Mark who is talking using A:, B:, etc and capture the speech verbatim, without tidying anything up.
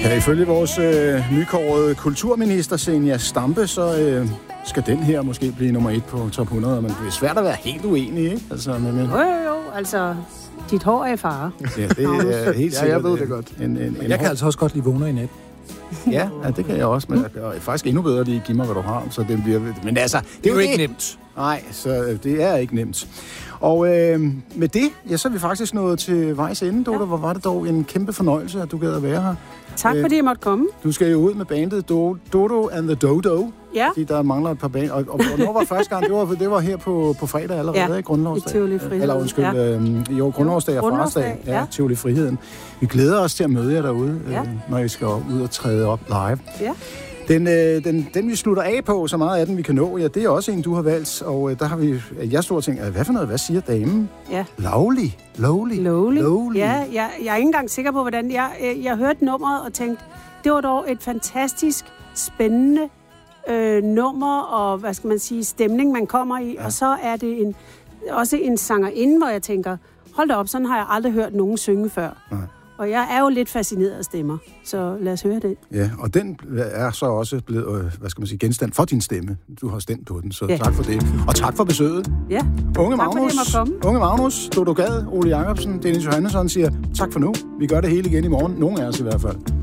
A: Ja, ifølge vores øh, nykårede kulturminister, Zenia Stampe, så øh, skal den her måske blive nummer et på top hundrede. Men det er svært at være helt uenig, ikke? Altså, men, men...
B: Jo, jo, jo. Altså, dit hår er i fare.
A: Ja, det er helt sikkert.
C: Ja, jeg ved det godt.
A: En, en, en
C: jeg kan altså også godt lide vågner i nat.
A: Ja, ja, det kan jeg også, men jeg kan faktisk endnu bedre lige give mig, hvad du har, så det bliver... Men altså, det er,
C: det er jo
A: det.
C: ikke nemt.
A: Nej, så det er ikke nemt. Og øh, med det, ja, så er vi faktisk nået til vejs ende, Dodo. Ja. Hvor var det dog en kæmpe fornøjelse, at du gad at være her.
B: Tak, fordi jeg måtte komme.
A: Du skal jo ud med bandet Do- Dodo and the Dodo.
B: Ja.
A: Fordi der mangler et par band. Og, og hvornår var første gang? Det var, det var her på, på fredag allerede,
B: ja,
A: i Grundlovsdag.
B: i Tivoli Friheden.
A: Eller undskyld, ja. øh, jo, Grundlovsdag og Farsdag. Ja, ja, Tivoli Friheden. Vi glæder os til at møde jer derude, ja. øh, når I skal ud og træde op live.
B: Ja.
A: Den, øh, den, den, vi slutter af på, så meget af den, vi kan nå, ja, det er også en, du har valgt. Og øh, der har vi, jeg stod og tænkte, hvad for noget, hvad siger damen?
B: Ja.
A: Lovely. Lovely.
B: Lovely.
A: Lovely.
B: Ja, jeg, jeg er ikke engang sikker på, hvordan... Jeg, jeg, jeg hørte nummeret og tænkte, det var dog et fantastisk, spændende øh, nummer, og hvad skal man sige, stemning, man kommer i. Ja. Og så er det en, også en sangerinde, hvor jeg tænker, hold da op, sådan har jeg aldrig hørt nogen synge før. Nej. Og jeg er jo lidt fascineret af stemmer, så lad os høre det.
A: Ja, og den er så også blevet, øh, hvad skal man sige, genstand for din stemme. Du har stemt på den, så
B: ja.
A: Tak for det. Og tak for besøget.
B: Ja,
A: Unge
B: tak
A: Magnus,
B: fordi jeg måtte komme.
A: Unge Magnus, Dodo Gad, Ole Jacobsen, Dennis Johannesson siger tak for nu. Vi gør det hele igen i morgen. Nogle af os i hvert fald.